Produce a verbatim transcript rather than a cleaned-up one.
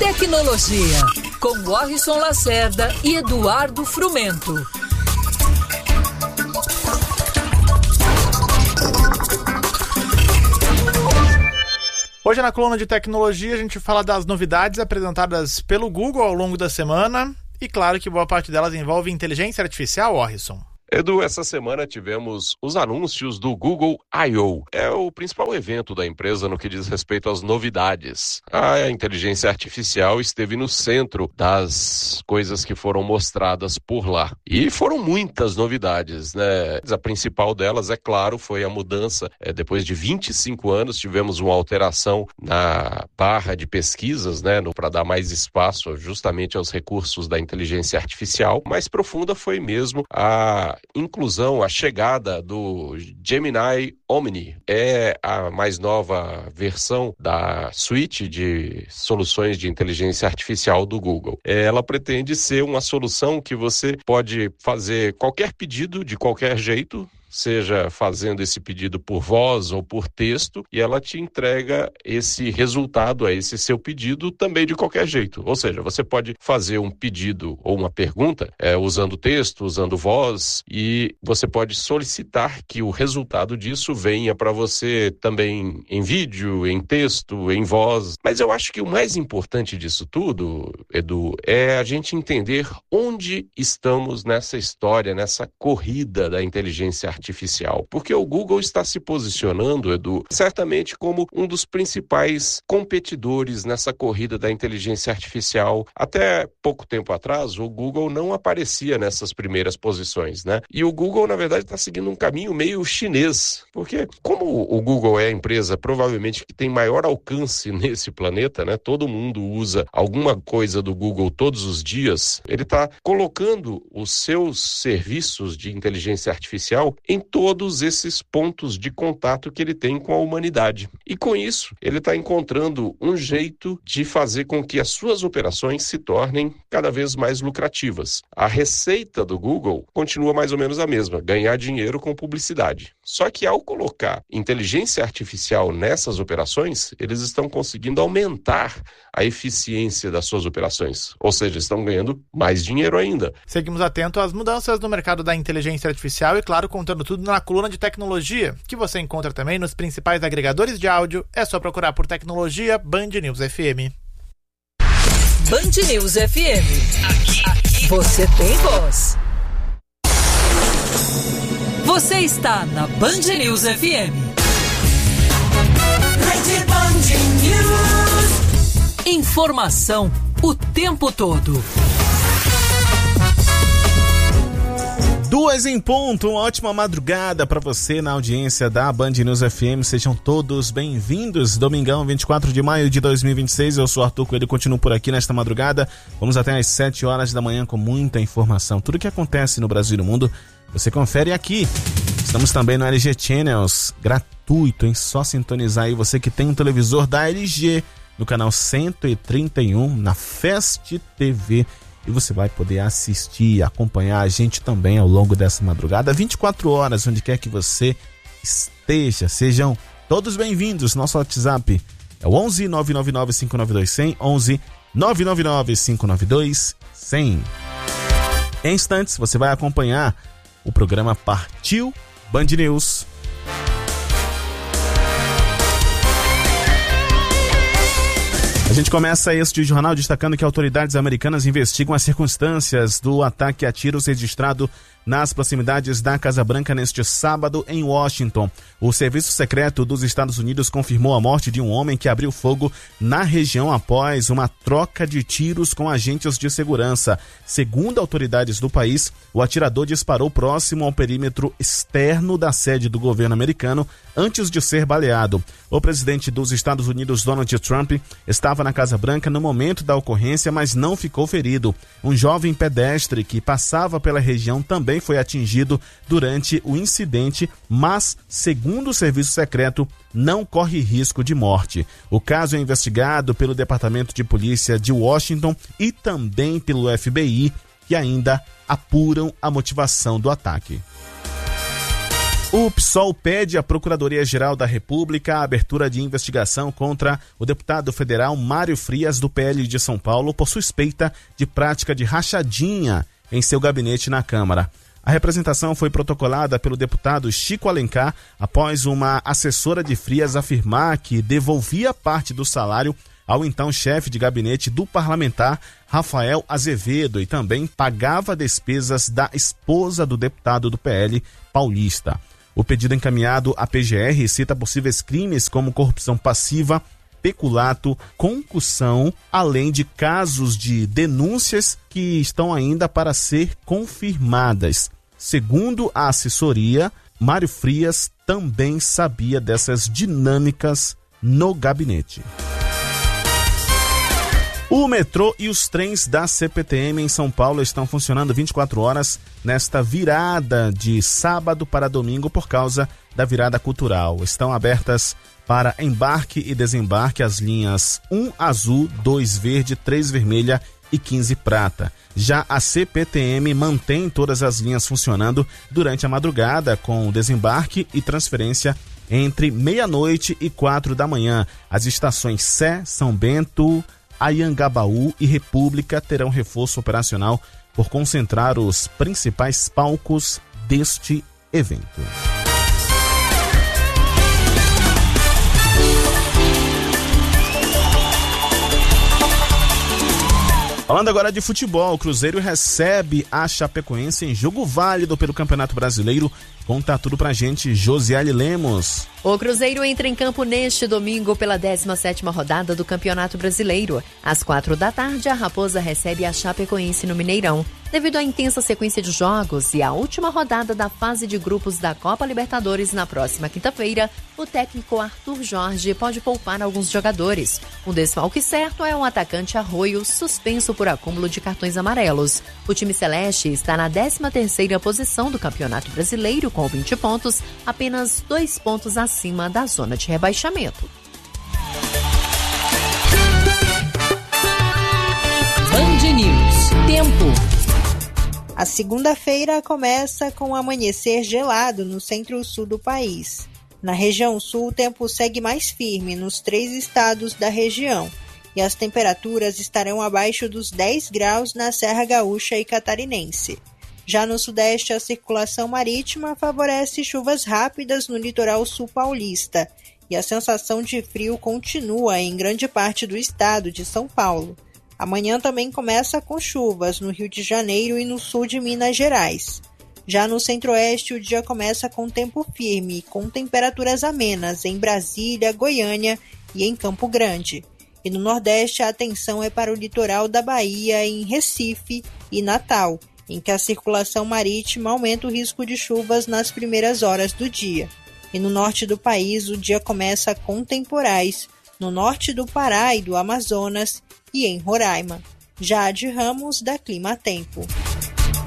Tecnologia, com Warrison Lacerda e Eduardo Frumento. Hoje na coluna de tecnologia a gente fala das novidades apresentadas pelo Google ao longo da semana e claro que boa parte delas envolve inteligência artificial, Warrison. Edu, essa semana tivemos os anúncios do Google I O. É o principal evento da empresa no que diz respeito às novidades. A inteligência artificial esteve no centro das coisas que foram mostradas por lá. E foram muitas novidades, né? A principal delas, é claro, foi a mudança. É, depois de vinte e cinco anos, tivemos uma alteração na barra de pesquisas, né? Para dar mais espaço justamente aos recursos da inteligência artificial. Mais profunda foi mesmo a inclusão, a chegada do Gemini Omni. É a mais nova versão da suíte de soluções de inteligência artificial do Google. Ela pretende ser uma solução que você pode fazer qualquer pedido de qualquer jeito, seja fazendo esse pedido por voz ou por texto, e ela te entrega esse resultado, a esse seu pedido, também de qualquer jeito. Ou seja, você pode fazer um pedido ou uma pergunta é, usando texto, usando voz, e você pode solicitar que o resultado disso venha para você também em vídeo, em texto, em voz. Mas eu acho que o mais importante disso tudo, Edu, é a gente entender onde estamos nessa história, nessa corrida da inteligência artificial. artificial, porque o Google está se posicionando, Edu, certamente como um dos principais competidores nessa corrida da inteligência artificial. Até pouco tempo atrás, o Google não aparecia nessas primeiras posições, né? E o Google, na verdade, está seguindo um caminho meio chinês, porque como o Google é a empresa provavelmente que tem maior alcance nesse planeta, né? Todo mundo usa alguma coisa do Google todos os dias, ele está colocando os seus serviços de inteligência artificial em todos esses pontos de contato que ele tem com a humanidade. E com isso, ele está encontrando um jeito de fazer com que as suas operações se tornem cada vez mais lucrativas. A receita do Google continua mais ou menos a mesma, ganhar dinheiro com publicidade. Só que ao colocar inteligência artificial nessas operações, eles estão conseguindo aumentar a eficiência das suas operações. Ou seja, estão ganhando mais dinheiro ainda. Seguimos atentos às mudanças no mercado da inteligência artificial e, claro, contando tudo na coluna de tecnologia, que você encontra também nos principais agregadores de áudio. É só procurar por Tecnologia Band News F M. Band News F M. Aqui, aqui você tem voz. Você está na Band News F M. Rede Band News. Informação o tempo todo. Duas em ponto, uma ótima madrugada para você na audiência da Band News F M. Sejam todos bem-vindos. Domingão, vinte e quatro de maio de dois mil e vinte e seis. Eu sou Arthur Coelho e continuo por aqui nesta madrugada. Vamos até às sete horas da manhã com muita informação. Tudo que acontece no Brasil e no mundo, você confere aqui. Estamos também no L G Channels, gratuito, hein? Só sintonizar aí você que tem um televisor da L G no canal cento e trinta e um, na Fest T V. E você vai poder assistir e acompanhar a gente também ao longo dessa madrugada, vinte e quatro horas, onde quer que você esteja. Sejam todos bem-vindos. Nosso WhatsApp é o onze nove nove nove cinco nove dois zero zero, onze nove nove nove cinco nove dois zero zero. Em instantes, você vai acompanhar o programa Partiu Band News. A gente começa este jornal destacando que autoridades americanas investigam as circunstâncias do ataque a tiros registrado nas proximidades da Casa Branca neste sábado em Washington. O Serviço Secreto dos Estados Unidos confirmou a morte de um homem que abriu fogo na região após uma troca de tiros com agentes de segurança. Segundo autoridades do país, o atirador disparou próximo ao perímetro externo da sede do governo americano antes de ser baleado. O presidente dos Estados Unidos, Donald Trump, estava na Casa Branca no momento da ocorrência, mas não ficou ferido. Um jovem pedestre que passava pela região também foi atingido durante o incidente, mas, segundo o Serviço Secreto, não corre risco de morte. O caso é investigado pelo Departamento de Polícia de Washington e também pelo F B I, que ainda apuram a motivação do ataque. O P SOL pede à Procuradoria-Geral da República a abertura de investigação contra o deputado federal Mário Frias, do P L de São Paulo, por suspeita de prática de rachadinha em seu gabinete na Câmara. A representação foi protocolada pelo deputado Chico Alencar após uma assessora de Frias afirmar que devolvia parte do salário ao então chefe de gabinete do parlamentar Rafael Azevedo e também pagava despesas da esposa do deputado do P L paulista. O pedido encaminhado à P G R cita possíveis crimes como corrupção passiva, peculato, concussão, além de casos de denúncias que estão ainda para ser confirmadas. Segundo a assessoria, Mário Frias também sabia dessas dinâmicas no gabinete. O metrô e os trens da C P T M em São Paulo estão funcionando vinte e quatro horas nesta virada de sábado para domingo por causa da virada cultural. Estão abertas para embarque e desembarque as linhas um azul, dois verde, três vermelha e quinze prata. Já a C P T M mantém todas as linhas funcionando durante a madrugada com desembarque e transferência entre meia-noite e quatro da manhã. As estações Sé, São Bento, Anhangabaú e República terão reforço operacional por concentrar os principais palcos deste evento. Falando agora de futebol, o Cruzeiro recebe a Chapecoense em jogo válido pelo Campeonato Brasileiro. Conta tudo pra gente, Josiele Lemos. O Cruzeiro entra em campo neste domingo pela décima sétima rodada do Campeonato Brasileiro. Às quatro da tarde, a Raposa recebe a Chapecoense no Mineirão. Devido à intensa sequência de jogos e à última rodada da fase de grupos da Copa Libertadores na próxima quinta-feira, o técnico Arthur Jorge pode poupar alguns jogadores. Um desfalque certo é o atacante Arroio, suspenso por acúmulo de cartões amarelos. O time celeste está na décima terceira posição do Campeonato Brasileiro com vinte pontos, apenas dois pontos acima da zona de rebaixamento. Band News. Tempo. A segunda-feira começa com um amanhecer gelado no centro-sul do país. Na região sul, o tempo segue mais firme nos três estados da região e as temperaturas estarão abaixo dos dez graus na Serra Gaúcha e Catarinense. Já no sudeste, a circulação marítima favorece chuvas rápidas no litoral sul paulista e a sensação de frio continua em grande parte do estado de São Paulo. Amanhã também começa com chuvas no Rio de Janeiro e no sul de Minas Gerais. Já no centro-oeste, o dia começa com tempo firme, com temperaturas amenas em Brasília, Goiânia e em Campo Grande. E no nordeste, a atenção é para o litoral da Bahia, em Recife e Natal, em que a circulação marítima aumenta o risco de chuvas nas primeiras horas do dia. E no norte do país, o dia começa com temporais, no norte do Pará e do Amazonas e em Roraima. Jade Ramos, da Clima Tempo.